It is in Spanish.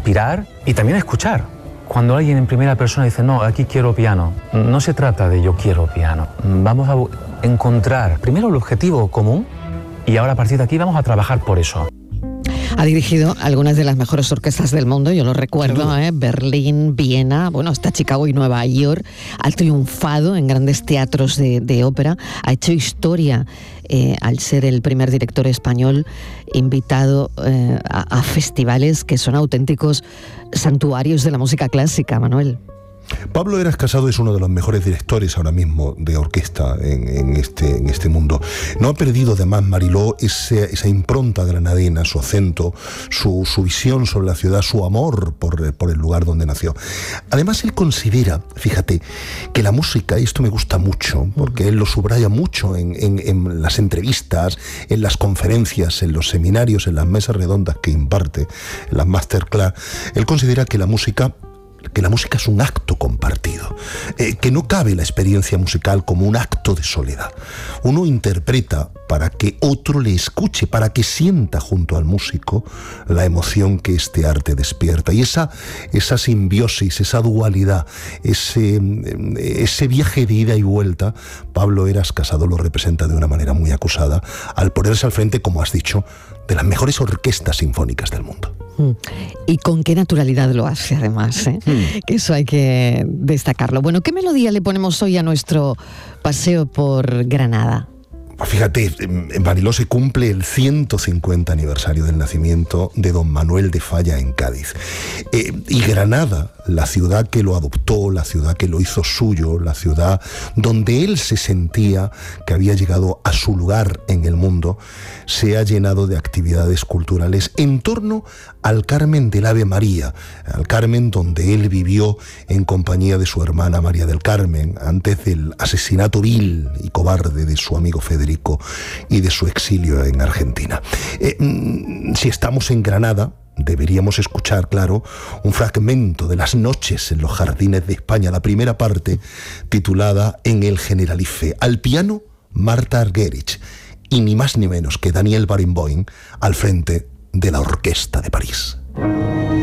inspirar y también escuchar. Cuando alguien en primera persona dice, no, aquí quiero piano, no se trata de yo quiero piano. Vamos a encontrar primero el objetivo común y ahora a partir de aquí vamos a trabajar por eso. Ha dirigido algunas de las mejores orquestas del mundo, yo lo recuerdo, Berlín, Viena, bueno, hasta Chicago y Nueva York. Ha triunfado en grandes teatros de ópera, ha hecho historia al ser el primer director español invitado a festivales que son auténticos santuarios de la música clásica, Manuel. Pablo Heras Casado es uno de los mejores directores ahora mismo de orquesta en este mundo. No ha perdido además Mariló esa impronta granadina, su acento, su visión sobre la ciudad, su amor por el lugar donde nació. Además él considera, fíjate, que la música, y esto me gusta mucho, porque él lo subraya mucho en las entrevistas, en las conferencias, en los seminarios, en las mesas redondas que imparte, en las masterclass, él considera que la música es un acto compartido, que no cabe la experiencia musical como un acto de soledad. Uno interpreta para que otro le escuche, para que sienta junto al músico la emoción que este arte despierta. Y esa simbiosis, esa dualidad, ese viaje de ida y vuelta, Pablo Heras Casado lo representa de una manera muy acusada al ponerse al frente, como has dicho, de las mejores orquestas sinfónicas del mundo. Y con qué naturalidad lo hace, además, que eso hay que destacarlo. Bueno, ¿qué melodía le ponemos hoy a nuestro paseo por Granada? Fíjate, en Mariló se cumple el 150 aniversario del nacimiento de don Manuel de Falla en Cádiz. Y Granada, la ciudad que lo adoptó, la ciudad que lo hizo suyo, la ciudad donde él se sentía que había llegado a su lugar en el mundo, se ha llenado de actividades culturales en torno al Carmen del Ave María, al Carmen donde él vivió en compañía de su hermana María del Carmen, antes del asesinato vil y cobarde de su amigo Federico y de su exilio en Argentina. Si estamos en Granada, deberíamos escuchar, claro, un fragmento de Las noches en los jardines de España, la primera parte titulada En el Generalife, al piano Marta Argerich, y ni más ni menos que Daniel Barenboim al frente de la Orquesta de París.